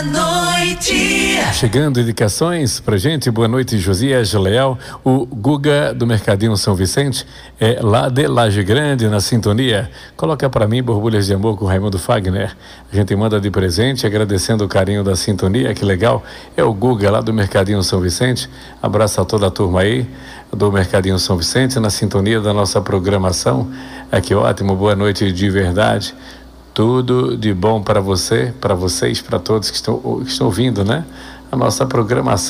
Noite. Chegando indicações pra gente, boa noite, Josias Leal, o Guga do Mercadinho São Vicente, lá de Laje Grande, na sintonia. Coloca pra mim Borbulhas de Amor com Raimundo Fagner. A gente manda de presente, agradecendo o carinho da sintonia, que legal. É o Guga lá do Mercadinho São Vicente. Abraço a toda a turma aí do Mercadinho São Vicente, na sintonia da nossa programação. Que ótimo, boa noite de verdade. Tudo de bom para você, para vocês, para todos que estão ouvindo, né? A nossa programação.